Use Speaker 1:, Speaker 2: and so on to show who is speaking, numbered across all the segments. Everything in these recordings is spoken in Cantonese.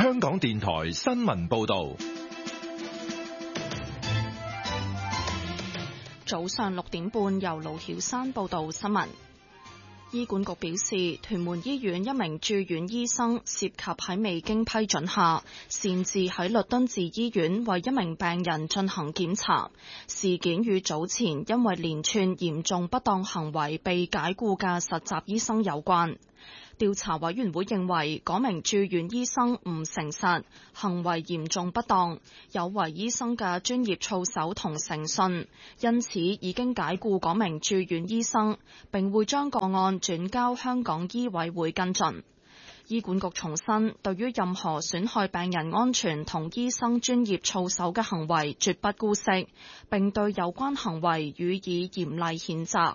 Speaker 1: 香港電台新聞報道。
Speaker 2: 早上6點半，由盧曉珊報道新聞。醫管局表示，屯門醫院一名住院醫生涉及喺未經批准下，擅自喺律敦治醫院為一名病人進行檢查。事件與早前因為連串嚴重不當行為被解僱嘅實習醫生有關。調查委員會認為，嗰名住院醫生唔誠實，行為嚴重不當，有違醫生嘅專業操守同誠信，因此已經解僱嗰名住院醫生，並會將個案轉交香港醫委會跟進。醫管局重申，對於任何損害病人安全同醫生專業操守嘅行為，絕不姑息，並對有關行為予以嚴厲譴責。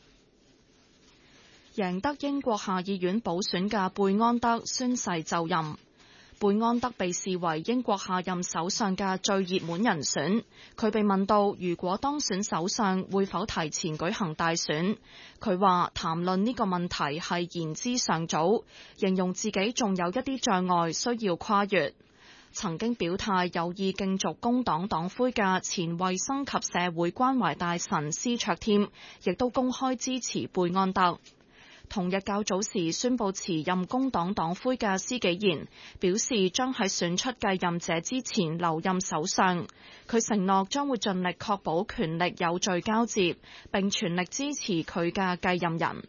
Speaker 2: 贏得英國下議院補選嘅貝安德宣誓就任。貝安德被視為英國下任首相嘅最熱門人選。佢被問到如果當選首相會否提前舉行大選，佢話談論呢個問題係言之尚早，形容自己仲有一啲障礙需要跨越。曾經表態有意競逐工黨黨魁嘅前衛生及社會關懷大臣施卓添，亦都公開支持貝安德。同日較早時宣布辭任工黨黨魁嘅施紀賢表示，將喺選出繼任者之前留任首相。佢承諾將會盡力確保權力有序交接，並全力支持佢嘅繼任人。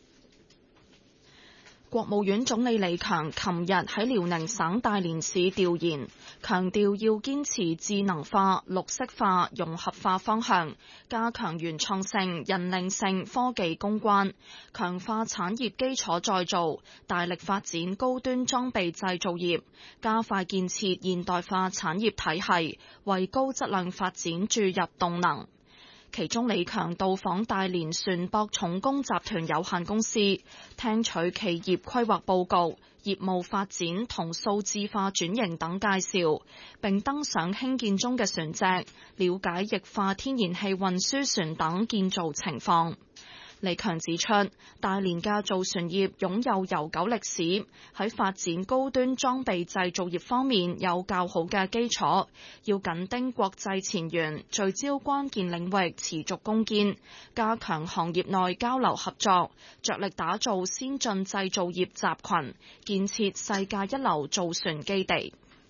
Speaker 2: 國務院總理李強琴日喺遼寧省大連市調研，強調要堅持智能化、綠色化、融合化方向，加強原創性、引領性科技攻關，強化產業基礎再造，大力發展高端裝備製造業，加快建設現代化產業體系，為高質量發展注入動能。其中李強到訪大連船舶重工集團有限公司，聽取企業規劃報告、業務發展同數字化轉型等介紹，並登上興建中嘅船隻，了解液化天然氣運輸船等建造情況。李強指出，大連嘅造船業擁有悠久歷史，喺發展高端裝備製造業方面有較好嘅基礎，要緊盯國際前沿，聚焦關鍵領域，持續攻堅，加強行業內交流合作，着力打造先進製造業集群，建設世界一流造船基地。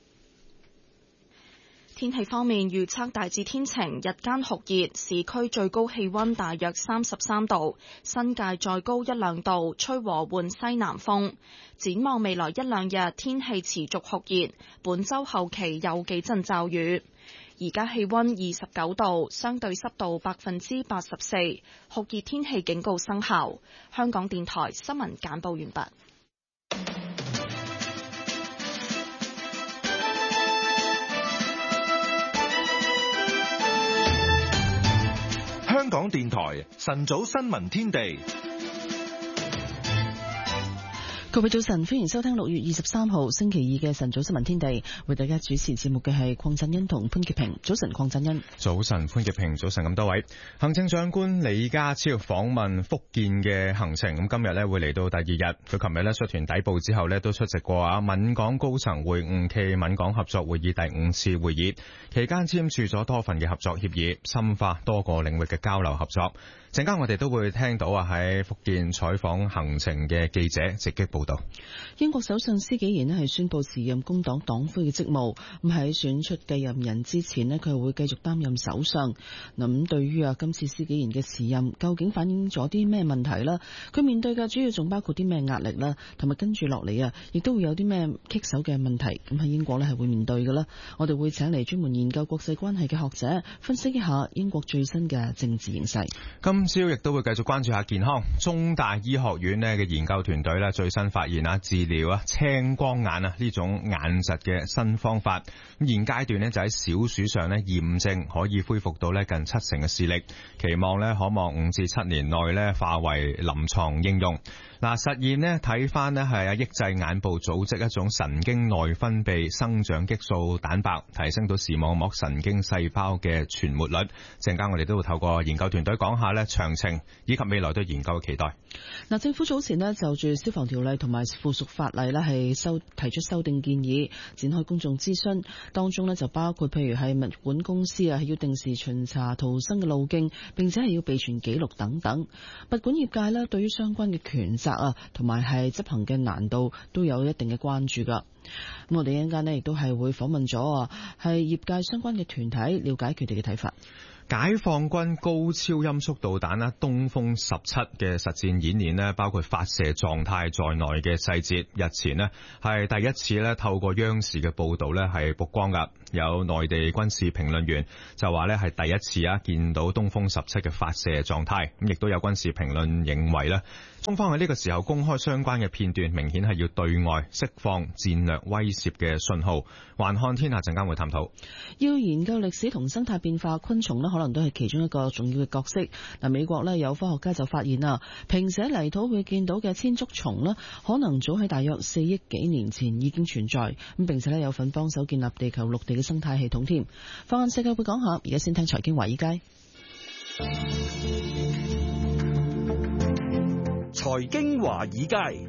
Speaker 2: 天氣方面，預測大致天晴，日間酷熱，市區最高氣溫大約33度，新界再高1、2度，吹和緩西南風。展望未來1、2日，天氣持續酷熱，本周後期有幾陣驟雨。而家氣溫29度，相對濕度84%，酷熱天氣警告生效。香港電台新聞簡報完畢。
Speaker 1: 香港電台晨早新聞天地，
Speaker 3: 各位早晨，歡迎收聽6月23號星期2嘅晨早新聞天地，為大家主持節目嘅係鄺振欣同潘潔平。早晨，鄺振欣。
Speaker 4: 早晨，潘潔平。早晨，咁多位。行政長官李家超訪問福建嘅行程，咁今日呢會嚟到第2日。佢琴日呢率團抵埗之後呢都出席過閩港高層會晤暨閩港合作會議第5次會議，期間簽署咗多份嘅合作協議，深化多個領域嘅交流合作。陣間我哋都會聽到喺福建採訪行程嘅記者直擊報道。
Speaker 3: 英國首相施紀賢係宣布辭任工黨黨魁嘅職務，咁喺選出繼任人之前呢，佢會繼續擔任首相。咁對於今次施紀賢嘅辭任，究竟反映咗啲咩問題呢？佢面對嘅主要仲包括啲咩壓力啦，同埋跟住落嚟亦都會有啲咩棘手嘅問題。咁喺英國呢係會面對嘅啦。我哋會請嚟專門研究國際關係嘅學者分析一下英國最新嘅政治形勢。
Speaker 4: 今朝亦都會繼續關注下健康。中大醫學院呢嘅研究團隊呢最新發現治療青光眼呢種眼疾嘅新方法。咁現階段呢就喺小鼠上呢驗證可以恢復到呢近70%嘅視力，期望呢可望5至7年內呢化為臨床應用。 嗱，實驗呢睇翻呢係抑制眼部組織一種神經內分泌生長激素蛋白，提升到視網膜神經細胞嘅存活率。陣間我哋都會透過研究團隊講下呢詳情以及未來對研究嘅期待。
Speaker 3: 嗱，政府早前呢就住消防條例同埋附屬法例呢係提出修訂建議，展開公眾諮詢，當中呢就包括譬如係物管公司係要定時巡查逃生嘅路徑，並且係要備存記錄等等。物管業界呢對於相關嘅權責同埋係執行嘅難度都有一定嘅關注噶。咁我哋一陣間呢亦都係會訪問咗係業界相關嘅團體，了解佢哋嘅睇法。
Speaker 4: 解放軍高超音速導彈東風17嘅實戰演練呢，包括發射狀態在內嘅細節，日前呢係第一次呢透過央視嘅報道呢係曝光噶。有內地軍事評論員就話呢係第一次見到東風17嘅發射狀態，咁亦都有軍事評論認為呢中方喺呢個時候公開相關嘅片段，明顯係要對外釋放戰略威懾嘅信號。環看天下陣間會探討。
Speaker 3: 要研究歷史同生態變化，昆蟲可能都係其中一個重要嘅角色。嗱，美國有科學家就發現平時喺泥土會見到嘅千足蟲可能早喺大約4億幾年前已經存在，咁並且有份幫手建立地球陸地嘅生態系統添。放眼世界會講下，而家先聽財經華爾街。
Speaker 5: 財經華爾街，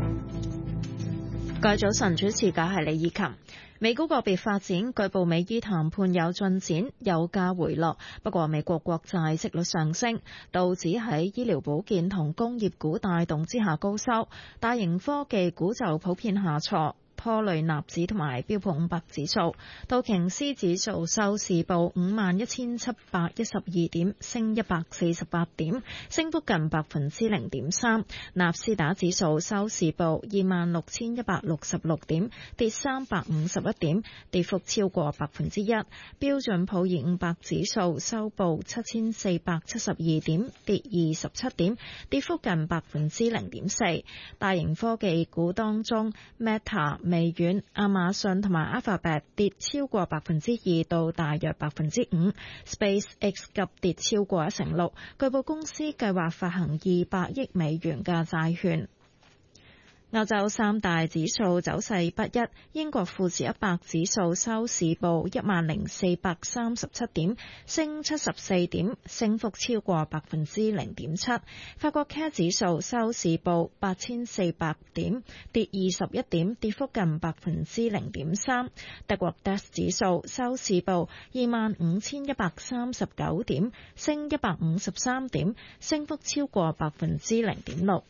Speaker 6: 各位早晨，主持嘅係李以琴。美股個別發展，據報美伊談判有進展，油價回落。不過美國國債息率上升，道指喺醫療保健同工業股帶動之下高收，大型科技股就普遍下挫，拖累納指同埋標普500指數。道瓊斯指數收市報51,712點，升148點，升幅近 0.3%。納斯達指數收市報26,166點，跌351點，跌幅超過 1%。標準普爾500指數收報7,472點，跌27點，跌幅近 0.4%。大型科技股當中 Meta、微軟、亞馬遜同埋 Alphabet 跌超過 2% 到大約 5%。 SpaceX 急跌超過6%，據報公司計劃發行200億美元嘅債券。歐洲三大指數走勢不一，英國富時100指數收市報10,437點，升74點，升幅超過 0.7%。法國 CAC 指數收市報8,400點，跌21點，跌幅近 0.3%。德國 DAX 指數收市報25,139點，升153點，升幅超過 0.6%。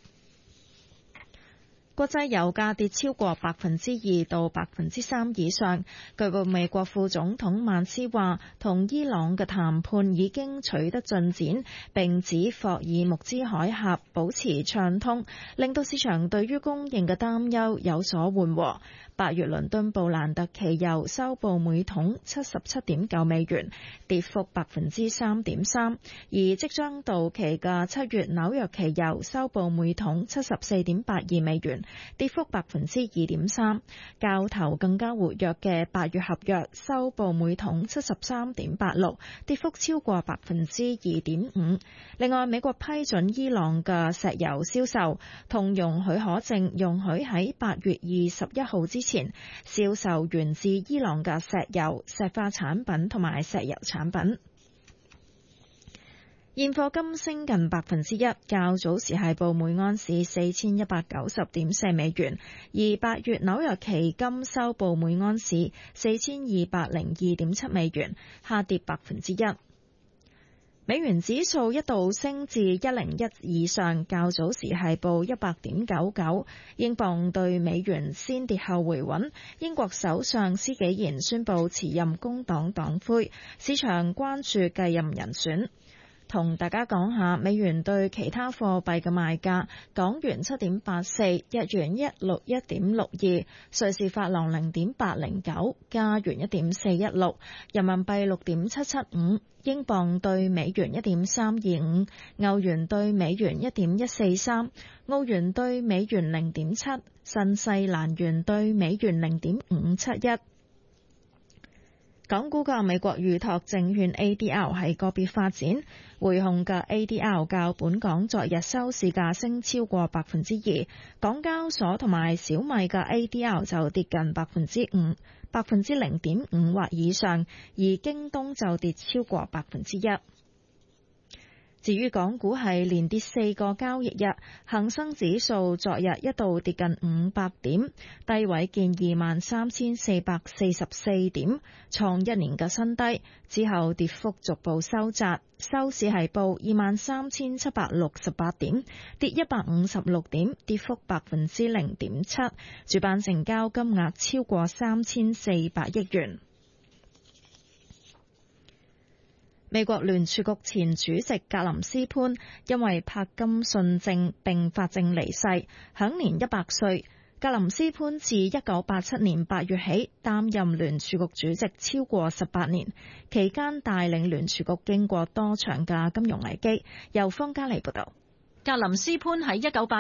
Speaker 6: 國際油價跌超過 2% 到 3% 以上。據報美國副總統曼斯話，同伊朗嘅談判已經取得進展，並指霍爾木茲海峽保持暢通，令到市場對於供應嘅擔憂有所緩和。8月倫敦布蘭特期油收報每桶77.9美元，跌幅 3.3%， 而即將到期嘅7月紐約期油收報每桶74.82美元，跌幅 2.3%。較頭更加活躍嘅8月合約收報每桶73.86，跌幅超過 2.5%。另外，美國批准伊朗嘅石油銷售，同容許可證容許喺8月21號之前銷售源自伊朗嘅石油、石化產品同埋石油產品。現貨金升近 1%， 較早時係報每盎司 4,190.4 美元，而8月紐約期金收報每盎司 4,202.7 美元，下跌 1%。美元指數一度升至101以上，較早時係報 100.99。英鎊對美元先跌後回穩。英國首相施紀賢宣布辭任工黨黨魁，市場關注繼任人選。同大家講下美元對其他貨幣嘅賣價：港元7.84，日元161.62，瑞士法郎0.809，加元1.416，人民幣6.775，英鎊對美元1.325，歐元對美元1.143，澳元對美元0.7，新西蘭元對美元0.571。 港股嘅美國預託證券 ADR 係個別發展，匯控嘅 ADR 較本港昨日收市價升超過2%，港交所同埋小米嘅 ADR 就跌近0.5%或以上，而京東就跌超過1%。至於港股係連跌4個交易日，恒生指數昨日一度跌近500點，低位見23,444點，創1年嘅新低，之後跌幅逐步收窄，收市係報23,768點，跌156點，跌幅0.7%，主板成交金額超過3,400億元。美國聯儲局前主席格林斯潘因為柏金遜症併發症離世，享年100歲。格林斯潘自1987年8月起擔任聯儲局主席超過18年，期間帶領聯儲局經過多場嘅金融危機。由方嘉莉報道。
Speaker 7: 格林斯潘喺1988